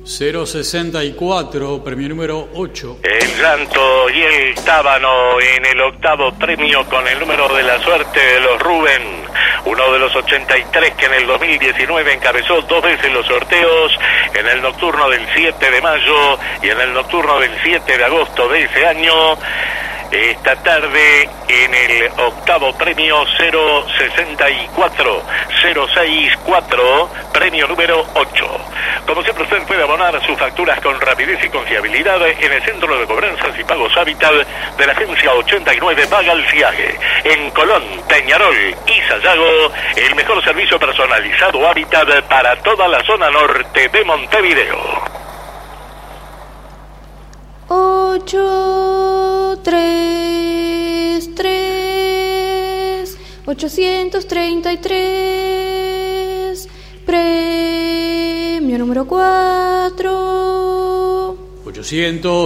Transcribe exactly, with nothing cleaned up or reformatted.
cero sesenta y cuatro, premio número ocho. El llanto y el tábano en el octavo premio con el número de la suerte de los Rubén, uno de los ochenta y tres que en el dos mil diecinueve encabezó dos veces los sorteos, en el nocturno del siete de mayo y en el nocturno del siete de agosto de ese año. Esta tarde en el octavo premio cero sesenta y cuatro cero sesenta y cuatro, premio número ocho. Como siempre, usted puede abonar sus facturas con rapidez y confiabilidad en el Centro de Cobranzas y Pagos Hábitat de la Agencia ochenta y nueve Magalciague. En Colón, Peñarol y Sayago, el mejor servicio personalizado Hábitat para toda la zona norte de Montevideo. Ocho, tres, tres, ochocientos treinta y tres, premio número cuatro. ochocientos